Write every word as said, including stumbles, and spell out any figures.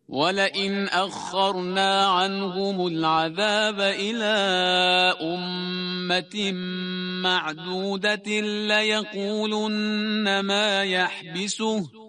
ولئن أخرنا عنهم العذاب إلى أمة معدودة ليقولن ما يحبسه